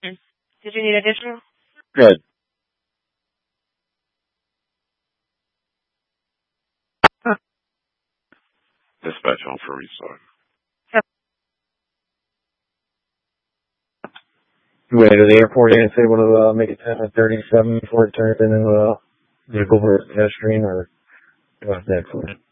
Did you need additional? Good. Dispatch on for restart. You went to the airport and say want to make it 10:37 before it turns into a vehicle versus pedestrian, or what's that for?